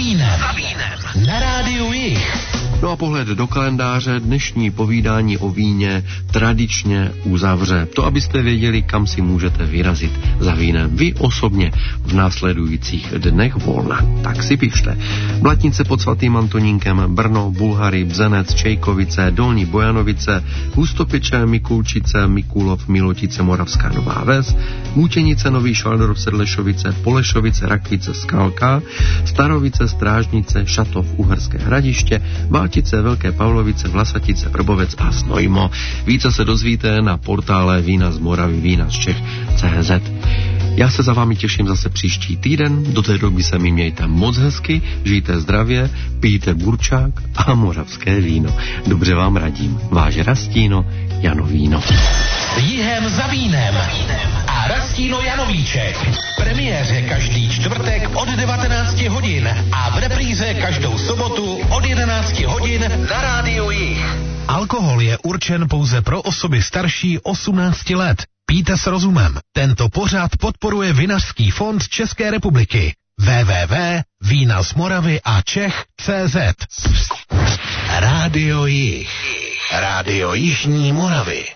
vínem. Na rádiu Jich. No a pohled do kalendáře dnešní povídání o víně tradičně uzavře. To, abyste věděli, kam si můžete vyrazit za vínem. Vy osobně v následujících dnech volna. Tak si pište. Blatnice pod svatým Antonínkem, Brno, Bulhary, Bzenec, Čejkovice, Dolní Bojanovice, Hustopiče, Mikulčice, Mikulov, Milotice, Moravská Nová Ves, Můtěnice, Nový Švaldorov, Sedlešovice, Polešovice, Rakvice, Skalka, Starovice, Strážnice, Šatov, Uherské Hradiště, Valtice, Velké Pavlovice, Vlasatice, Vrbovec a Znojmo. Více se dozvíte na portále Vína z Moravy, Vína z Čech CZ. Já se za vámi těším zase příští týden, do té doby se mi mějte moc hezky, žijte zdravě, pijte burčák a moravské víno. Dobře vám radím. Váš Rastíno, Janovíno. Jihem za vínem a Rastíno Janovíček. Premiéře každý čtvrtek od 19 hodin a v repríze každou sobotu od 11 hodin na rádiu Jich. Alkohol je určen pouze pro osoby starší 18 let. Pijte s rozumem. Tento pořad podporuje Vinařský fond České republiky. www.vínazmoravy.cz Rádio Jich. Rádio Jižní Moravy.